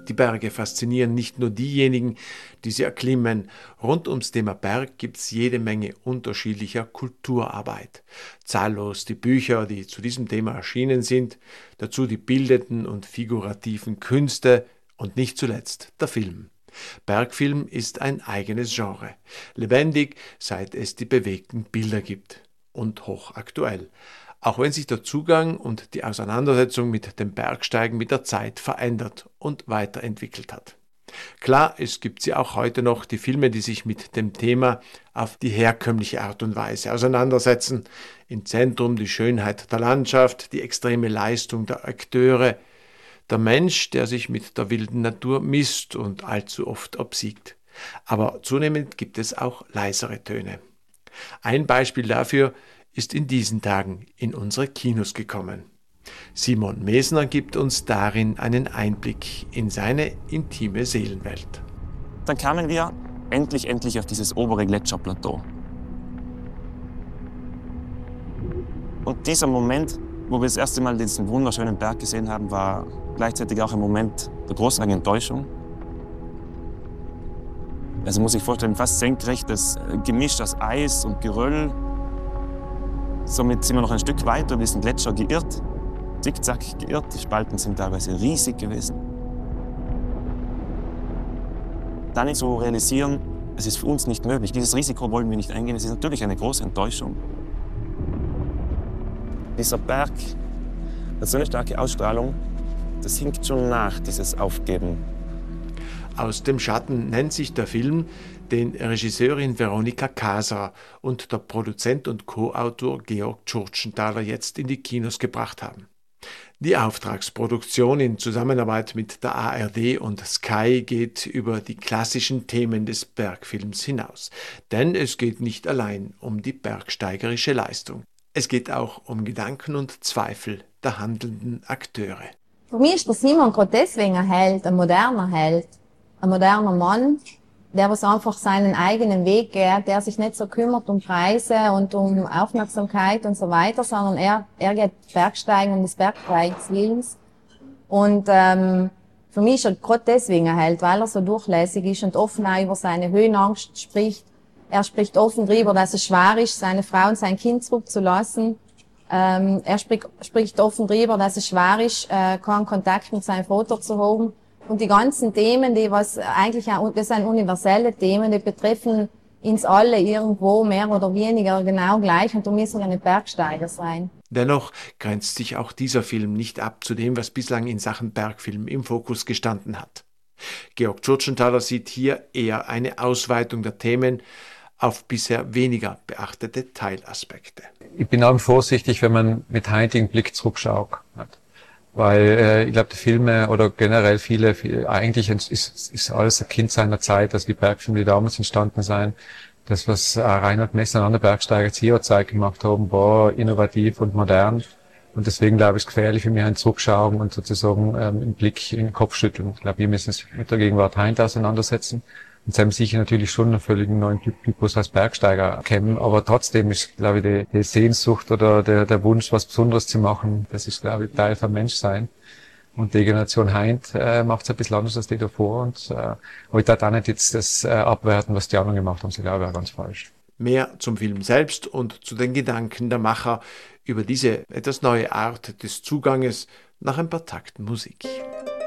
Die Berge faszinieren nicht nur diejenigen, die sie erklimmen. Rund ums Thema Berg gibt es jede Menge unterschiedlicher Kulturarbeit. Zahllos die Bücher, die zu diesem Thema erschienen sind, dazu die bildenden und figurativen Künste und nicht zuletzt der Film. Bergfilm ist ein eigenes Genre, lebendig, seit es die bewegten Bilder gibt und hochaktuell. Auch wenn sich der Zugang und die Auseinandersetzung mit dem Bergsteigen mit der Zeit verändert und weiterentwickelt hat. Klar, es gibt sie auch heute noch, die Filme, die sich mit dem Thema auf die herkömmliche Art und Weise auseinandersetzen. Im Zentrum die Schönheit der Landschaft, die extreme Leistung der Akteure, der Mensch, der sich mit der wilden Natur misst und allzu oft obsiegt. Aber zunehmend gibt es auch leisere Töne. Ein Beispiel dafür ist in diesen Tagen in unsere Kinos gekommen. Simon Mesner gibt uns darin einen Einblick in seine intime Seelenwelt. Dann kamen wir endlich auf dieses obere Gletscherplateau. Und dieser Moment, wo wir das erste Mal diesen wunderschönen Berg gesehen haben, war gleichzeitig auch ein Moment der großen Enttäuschung. Also muss ich vorstellen, fast senkrechtes Gemisch aus Eis und Geröll. Somit sind wir noch ein Stück weiter über diesen Gletscher geirrt, zickzack geirrt. Die Spalten sind teilweise riesig gewesen. Dann nicht so realisieren, es ist für uns nicht möglich. Dieses Risiko wollen wir nicht eingehen. Es ist natürlich eine große Enttäuschung. Dieser Berg hat so eine starke Ausstrahlung, das hinkt schon nach, dieses Aufgeben. Aus dem Schatten nennt sich der Film, den Regisseurin Veronika Casa und der Produzent und Co-Autor Georg Tschurtschenthaler jetzt in die Kinos gebracht haben. Die Auftragsproduktion in Zusammenarbeit mit der ARD und Sky geht über die klassischen Themen des Bergfilms hinaus. Denn es geht nicht allein um die bergsteigerische Leistung. Es geht auch um Gedanken und Zweifel der handelnden Akteure. Für mich ist der Simon gerade deswegen ein Held, ein moderner Mann, der was einfach seinen eigenen Weg geht, der sich nicht so kümmert um Preise und um Aufmerksamkeit und so weiter, sondern er geht Bergsteigen um des Bergsteigens Willens. Und für mich ist er gerade deswegen ein Held, weil er so durchlässig ist und offen auch über seine Höhenangst spricht. Er spricht offen darüber, dass es schwer ist, seine Frau und sein Kind zurückzulassen. Er spricht offen darüber, dass es schwer ist, keinen Kontakt mit seinem Vater zu haben. Und die ganzen Themen, das sind universelle Themen, die betreffen uns alle irgendwo mehr oder weniger genau gleich und da müssen wir nicht Bergsteiger sein. Dennoch grenzt sich auch dieser Film nicht ab zu dem, was bislang in Sachen Bergfilm im Fokus gestanden hat. Georg Tschurtschenthaler sieht hier eher eine Ausweitung der Themen auf bisher weniger beachtete Teilaspekte. Ich bin auch vorsichtig, wenn man mit heutigem Blick zurückschaut. Weil ich glaube, die Filme oder generell viele eigentlich ist alles ein Kind seiner Zeit, also die Bergfilme, die damals entstanden sind. Das, was Reinhard Messner und andere Bergsteiger zu ihrer Zeit gemacht haben, war innovativ und modern. Und deswegen glaube ich, es gefährlich für mich ein Zurückschauen und sozusagen im Blick in den Kopf schütteln. Ich glaube, wir müssen uns mit der Gegenwart heute auseinandersetzen. Und sie haben sicher natürlich schon einen völlig neuen Typus als Bergsteiger kennen, aber trotzdem ist, glaube ich, die Sehnsucht oder der Wunsch, was Besonderes zu machen, das ist, glaube ich, Teil vom Menschsein. Und die Generation Heint macht es ein bisschen anders als die davor. Und aber ich darf auch nicht jetzt das abwerten, was die anderen gemacht haben. Das glaube ich auch ganz falsch. Mehr zum Film selbst und zu den Gedanken der Macher über diese etwas neue Art des Zuganges nach ein paar Takten Musik.